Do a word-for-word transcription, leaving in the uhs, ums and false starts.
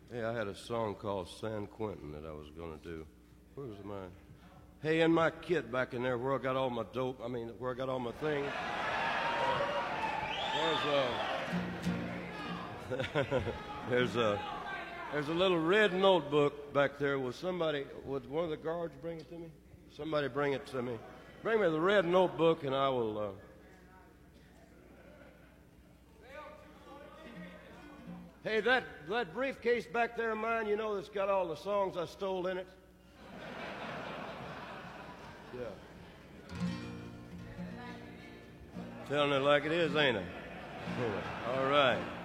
Hey, I had a song called San Quentin that I was going to do. Where was mine? Hey, in my kit back in there where I got all my dope, I mean, where I got all my things. Uh, there's a, there's a, there's a little red notebook back there. Will somebody, would one of the guards bring it to me? Somebody bring it to me. Bring me the red notebook and I will, uh, hey, that, that briefcase back there of mine, you know, that's got all the songs I stole in it? Yeah. Telling it like it is, ain't I? All right.